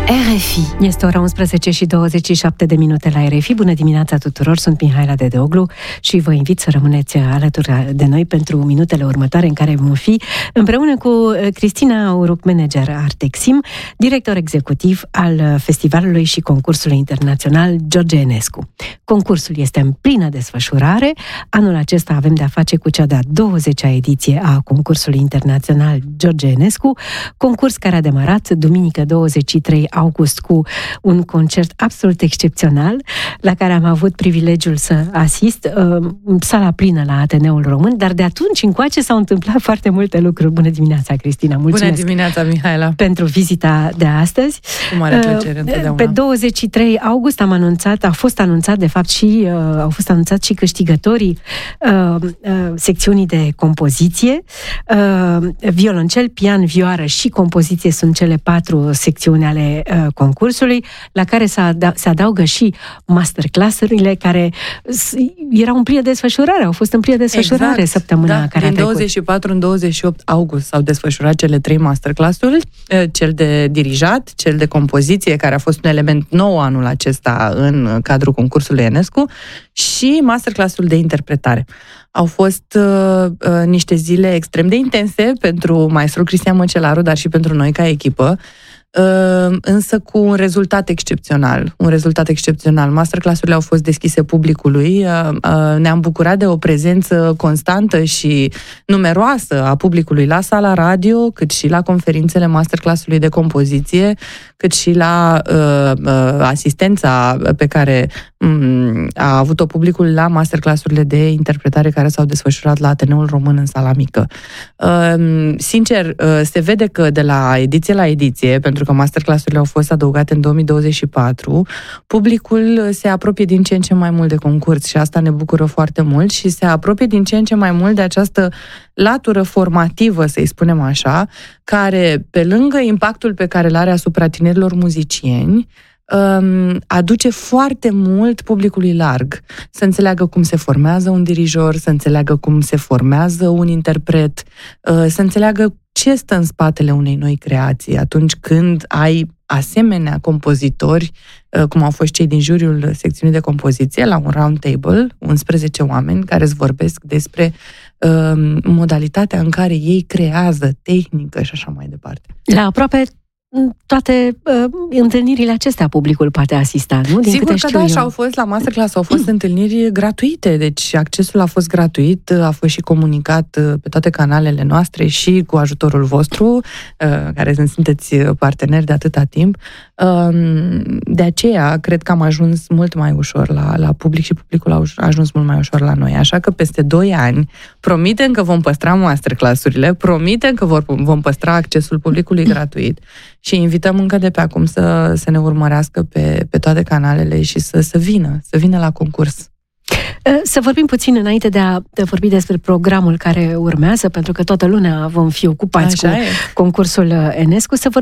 RFI. Este ora 11:27 la RFI. Bună dimineața tuturor, sunt Mihaela Dedeoglu și vă invit să rămâneți alături de noi pentru minutele următoare în care vom fi împreună cu Cristina Uruc, manager Artexim, director executiv al festivalului și concursului internațional George Enescu. Concursul este în plină desfășurare. Anul acesta avem de-a face cu cea de-a 20-a ediție a concursului internațional George Enescu, concurs care a demarat duminică 23 august cu un concert absolut excepțional la care am avut privilegiul să asist, sala plină la Ateneul Român, dar de atunci încoace s-au întâmplat foarte multe lucruri. Bună dimineața, Cristina! Mulțumesc! Bună dimineața, Mihaela! Pentru vizita de astăzi. Cu mare plăcere, întotdeauna. Pe 23 august au fost anunțați și câștigătorii secțiunii de compoziție. Violoncel, pian, vioară și compoziție sunt cele 4 secțiuni ale concursului, la care se adaugă și masterclass-urile care erau în plină desfășurare, au fost în plină desfășurare săptămâna care a trecut. Din 24 în 28 august s-au desfășurat cele 3 masterclass-uri, cel de dirijat, cel de compoziție, care a fost un element nou anul acesta în cadrul concursului Enescu, și masterclass-ul de interpretare. Au fost niște zile extrem de intense pentru maestrul Cristian Măcelaru, dar și pentru noi ca echipă, însă cu un rezultat excepțional. Masterclass-urile au fost deschise publicului, ne-am bucurat de o prezență constantă și numeroasă a publicului la sala radio, cât și la conferințele masterclass-ului de compoziție, cât și la asistența pe care a avut-o publicul la masterclass-urile de interpretare care s-au desfășurat la Ateneul Român în sala mică. Sincer, se vede că de la ediție la ediție, pentru că masterclass-urile au fost adăugate în 2024, publicul se apropie din ce în ce mai mult de concurs și asta ne bucură foarte mult și se apropie din ce în ce mai mult de această latură formativă, să-i spunem așa, care, pe lângă impactul pe care îl are asupra tinerilor muzicieni, aduce foarte mult publicului larg. Să înțeleagă cum se formează un dirijor, să înțeleagă cum se formează un interpret, să înțeleagă ce stă în spatele unei noi creații atunci când ai asemenea compozitori, cum au fost cei din juriul secțiunii de compoziție, la un round table, 11 oameni care îți vorbesc despre modalitatea în care ei creează tehnică și așa mai departe. La aproape toate întâlnirile acestea publicul poate asista, nu? Din Sigur câte că da, și au fost la masterclass, au fost întâlniri gratuite, deci accesul a fost gratuit, a fost și comunicat pe toate canalele noastre și cu ajutorul vostru, care sunteți parteneri de atâta timp. De aceea, cred că am ajuns mult mai ușor la public și publicul a ajuns mult mai ușor la noi. Așa că peste 2 ani promitem că vom păstra masterclass-urile, promitem că vom păstra accesul publicului gratuit și invităm încă de pe acum să ne urmărească pe toate canalele și să vină la concurs. Să vorbim puțin înainte de a vorbi despre programul care urmează, pentru că toată lumea vom fi ocupați cu concursul Enescu, să